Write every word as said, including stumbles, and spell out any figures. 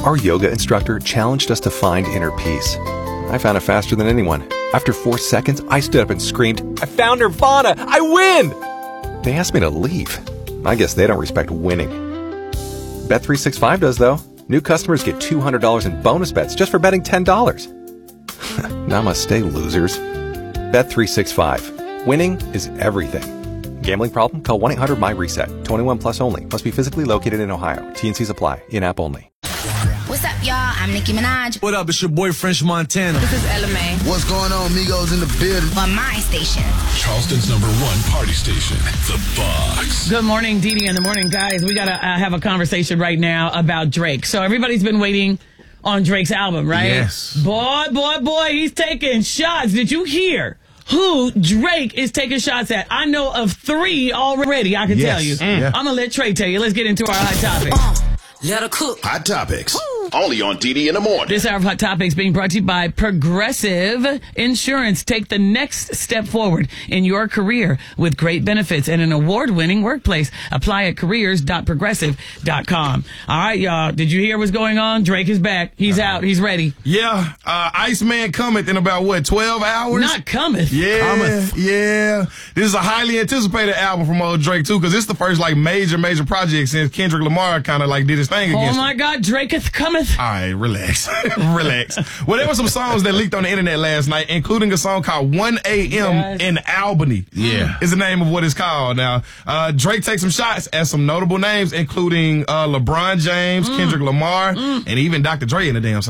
Our yoga instructor challenged us to find inner peace. I found it faster than anyone. After four seconds, I stood up and screamed, "I found Nirvana! I win!" They asked me to leave. I guess they don't respect winning. Bet three sixty-five does, though. New customers get two hundred dollars in bonus bets just for betting ten dollars. Namaste, losers. Bet three sixty-five. Winning is everything. Gambling problem? Call one eight hundred my reset. twenty-one plus only. Must be physically located in Ohio. T N Cs apply. In-app only. What's up, y'all? I'm Nicki Minaj. What up? It's your boy, French Montana. This is Ella Mai. What's going on, Migos in the building? On my station. Charleston's number one party station, The Box. Good morning, Dee Dee in the morning, guys. We got to uh, have a conversation right now about Drake. So everybody's been waiting on Drake's album, right? Yes. Boy, boy, boy, he's taking shots. Did you hear who Drake is taking shots at? I know of three already, I can Yes. tell you. Mm. Yeah. I'm going to let Trey tell you. Let's get into our hot topics. Uh, let her cook. Hot Topics. Only on D D in the morning. This hour of Hot Topics being brought to you by Progressive Insurance. Take the next step forward in your career with great benefits and an award-winning workplace. Apply at careers dot progressive dot com. All right, y'all. Did you hear what's going on? Drake is back. He's uh-huh. out. He's ready. Yeah. Uh, Iceman cometh in about, what, twelve hours? Not cometh. Yeah. Cometh. Yeah. This is a highly anticipated album from old Drake, too, because it's the first, like, major, major project since Kendrick Lamar kind of, like, did his thing against Oh, my him. God. Draketh cometh. All right, relax. relax. Well, there were some songs that leaked on the internet last night, including a song called one a.m. Yes. in Albany. Yeah. Is the name of what it's called. Now, uh, Drake takes some shots at some notable names, including uh, LeBron James, mm. Kendrick Lamar, mm. and even Doctor Dre in the damn song.